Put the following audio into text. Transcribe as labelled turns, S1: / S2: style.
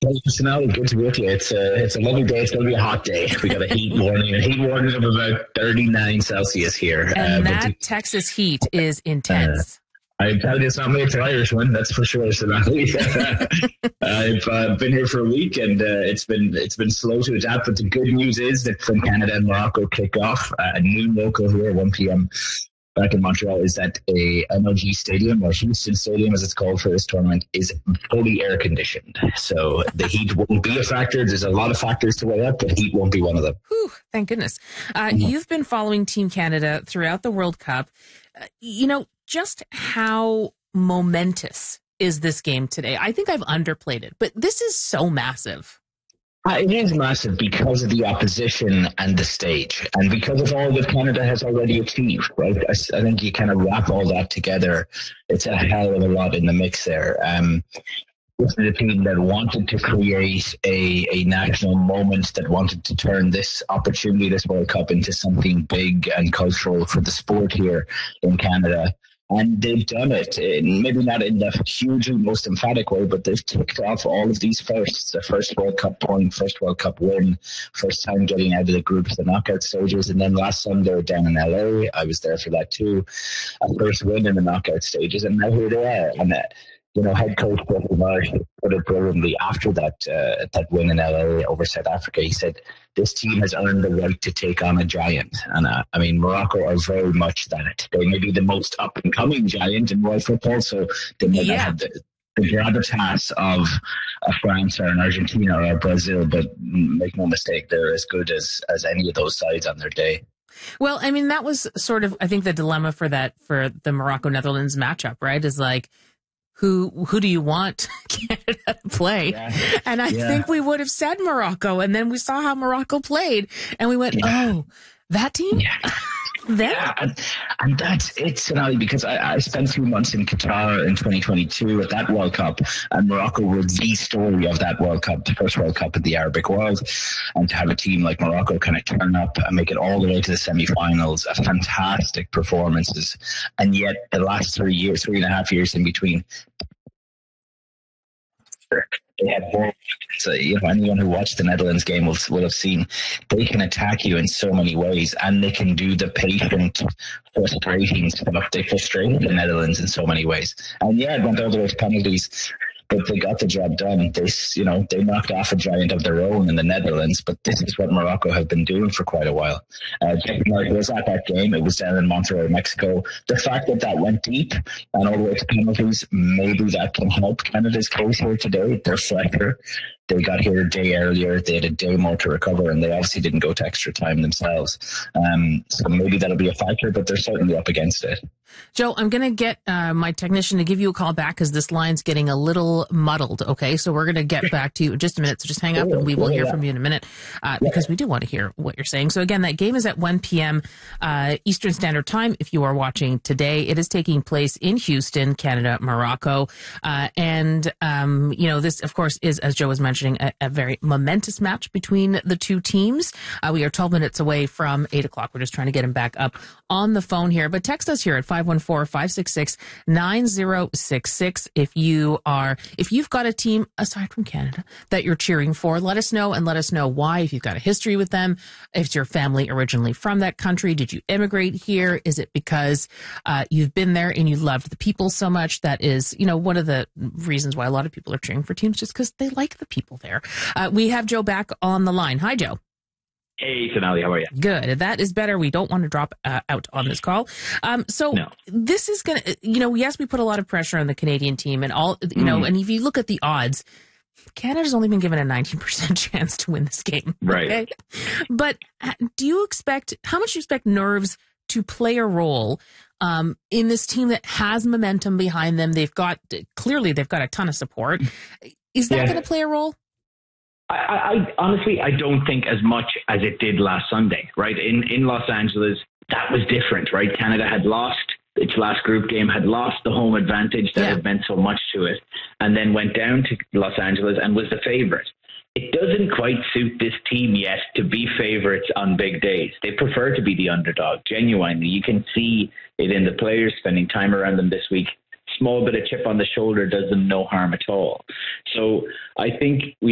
S1: Well, Sonali, good to be with you. It's a lovely day. It's going to be a hot day. We got a heat warning of about 39 Celsius here.
S2: And that Texas heat is intense.
S1: I tell you, it's not made for Irishmen, that's for sure, Sonali. I've been here for a week, and it's been slow to adapt. But the good news is that when Canada and Morocco kick off, a new local here at 1 p.m. back in Montreal is that a MLG Stadium, or Houston Stadium as it's called for this tournament, is fully air conditioned. So the heat won't be a factor. There's a lot of factors to weigh up, but heat won't be one of them.
S2: Whew, thank goodness. You've been following Team Canada throughout the World Cup. Just how momentous is this game today? I think I've underplayed it, but this is so massive.
S1: It is massive because of the opposition and the stage, and because of all that Canada has already achieved, right? I think you kind of wrap all that together. It's a hell of a lot in the mix there. This is a team that wanted to create a national moment, that wanted to turn this opportunity, this World Cup, into something big and cultural for the sport here in Canada. And they've done it, maybe not in the hugely most emphatic way, but they've ticked off all of these firsts. The first World Cup point, first World Cup win, first time getting out of the groups, the knockout stages. And then last Sunday down in LA, I was there for that too. A first win in the knockout stages. And now here they are. And head coach Jeffrey Marsh put it brilliantly after that win in LA over South Africa. He said, this team has earned the right to take on a giant. And Morocco are very much that. They may be the most up-and-coming giant in world football, so they may not have the gravitas of a France or an Argentina or a Brazil, but make no mistake, they're as good as any of those sides on their day.
S2: Well, that was sort of, I think, the dilemma for the Morocco-Netherlands matchup, right? Is like, who do you want Canada to play? Yeah. And I think we would have said Morocco, and then we saw how Morocco played, and we went, oh, that team?
S1: Yeah. And that's it, Sonali, because I spent 3 months in Qatar in 2022 at that World Cup, and Morocco were the story of that World Cup, the first World Cup in the Arabic world. And to have a team like Morocco kind of turn up and make it all the way to the semi-finals, fantastic performances. And yet the last 3.5 years in between, they had more. So, anyone who watched the Netherlands game will have seen they can attack you in so many ways, and they can do the patient, frustrating stuff. They frustrated the Netherlands in so many ways. And it went all the way to penalties, but they got the job done. They knocked off a giant of their own in the Netherlands, but this is what Morocco have been doing for quite a while. Jeffrey Marsh was at that game. It was down in Monterrey, Mexico. The fact that went deep and all the way to penalties, maybe that can help Canada's case here today. They're fresher. They got here a day earlier. They had a day more to recover, and they obviously didn't go to extra time themselves. So maybe that'll be a factor, but they're certainly up against it.
S2: Joe, I'm going to get my technician to give you a call back because this line's getting a little muddled, okay? So we're going to get back to you in just a minute. So just hang up and we will hear from you in a minute because we do want to hear what you're saying. So again, that game is at 1 p.m. Eastern Standard Time. If you are watching today, it is taking place in Houston, Canada, Morocco. This, of course, is, as Joe was mentioning, a very momentous match between the two teams. We are 12 minutes away from 8 o'clock. We're just trying to get him back up on the phone here. But text us here at 514-566-9066 if you've got a team aside from Canada that you're cheering for. Let us know, and let us know why. If you've got a history with them, if it's your family originally from that country, did you immigrate here? Is it because you've been there and you loved the people so much? That is, one of the reasons why a lot of people are cheering for teams, just because they like the people there. We have Joe back on the line. Hi, Joe.
S3: Hey, Sonali, how are you?
S2: Good. That is better. We don't want to drop out on this call. This is going to, yes, we put a lot of pressure on the Canadian team and all, and if you look at the odds, Canada's only been given a 19% chance to win this game.
S3: Right.
S2: Okay? But how much do you expect nerves to play a role in this team that has momentum behind them? They've got a ton of support. Is that going to play a role?
S3: I honestly, I don't think as much as it did last Sunday, right? In Los Angeles, that was different, right? Canada had lost its last group game, had lost the home advantage that had meant so much to it, and then went down to Los Angeles and was the favorite. It doesn't quite suit this team yet to be favorites on big days. They prefer to be the underdog, genuinely. You can see it in the players spending time around them this week. Small bit of chip on the shoulder does them no harm at all. So I think we